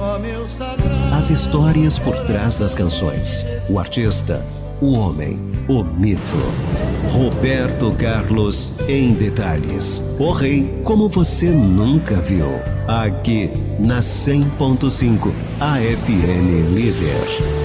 As histórias por trás das canções. O artista, o homem, o mito. Roberto Carlos em detalhes. O rei como você nunca viu. Aqui na 100.5, a FM Líder.